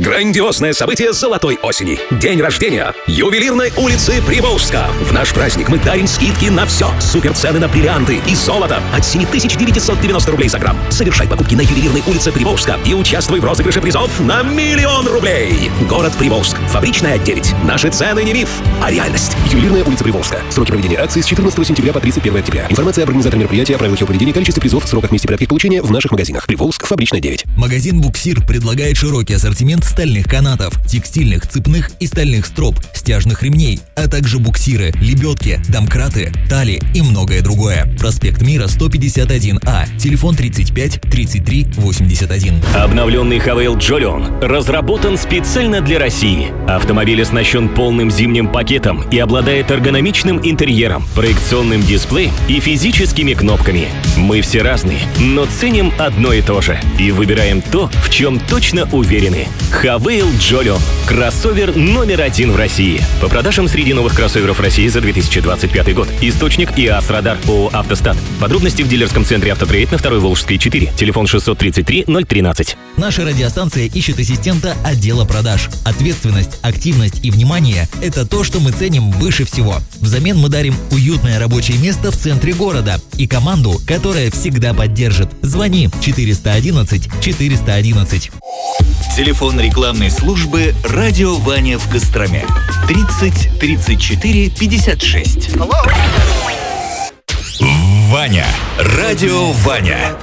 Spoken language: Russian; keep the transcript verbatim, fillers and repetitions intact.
Грандиозное событие золотой осени. День рождения ювелирной улицы Приволжска. В наш праздник мы дарим скидки на все. Суперцены на бриллианты и золото от семь тысяч девятьсот девяносто рублей за грамм. Совершай покупки на ювелирной улице Приволжска и участвуй в розыгрыше призов на миллион рублей. Город Приволжск. Фабричная девять. Наши цены не миф, а реальность. Ювелирная улица Приволжска. Сроки проведения акции с четырнадцатого сентября по тридцать первое октября. Информация об организаторе мероприятия, правилах его поведения, количестве призов, сроках, месте порядка их получения в наших магазинах. Приволжск, Фабричная девять. Магазин «Буксир» предлагает широкий ассортимент стальных канатов, текстильных, цепных и стальных строп, стяжных ремней, а также буксиры, лебедки, домкраты, тали и многое другое. Проспект Мира, сто пятьдесят один А, телефон тридцать пять тридцать три восемьдесят один. Обновленный Хавейл Джолион разработан специально для России. Автомобиль оснащен полным зимним пакетом и обладает эргономичным интерьером, проекционным дисплеем и физическими кнопками. Мы все разные, но ценим одно и то же. И выбираем то, в чем точно уверены. Хавейл Джолион. Кроссовер номер один в России. По продажам среди новых кроссоверов России за две тысячи двадцать пятый год. Источник ИАС Радар ООО «Автостат». Подробности в дилерском центре «Автотрейд» на второй Волжской четыре. Телефон шестьсот тридцать три ноль тринадцать. Наша радиостанция ищет ассистента отдела продаж. Ответственность, активность и внимание – это то, что мы ценим выше всего. Взамен мы дарим уютное рабочее место в центре города и команду, которая всегда поддержит. Звони четыреста одиннадцать четыреста одиннадцать. Телефон рекламной службы «Радио Ваня» в Костроме. тридцать тридцать четыре пятьдесят шесть. Ваня. Радио Ваня.